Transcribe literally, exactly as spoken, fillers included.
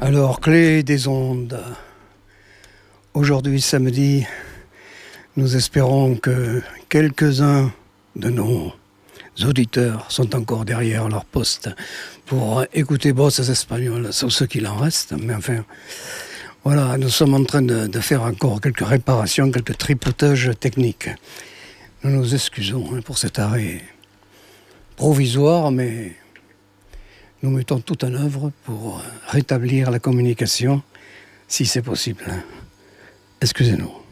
Alors, clé des ondes. Aujourd'hui, samedi, nous espérons que quelques-uns de nos auditeurs sont encore derrière leur poste pour écouter Voces Espagnoles, sauf ceux qu'il en reste. Mais enfin, voilà, nous sommes en train de, de faire encore quelques réparations, quelques tripotages techniques. Nous nous excusons hein, pour cet arrêt provisoire, mais nous mettons tout en œuvre pour rétablir la communication, si c'est possible. Excusez-nous.